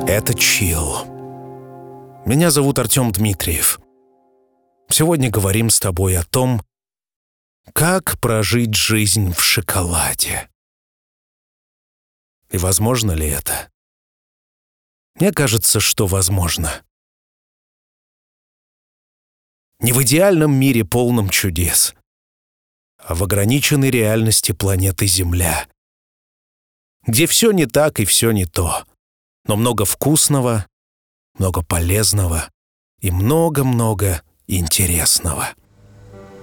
Это Chill. Меня зовут Артем Дмитриев. Сегодня говорим с тобой о том, как прожить жизнь в шоколаде. И возможно ли это? Мне кажется, что возможно. Не в идеальном мире, полном чудес, а в ограниченной реальности планеты Земля, где все не так и все не то, но много вкусного, много полезного и много-много интересного.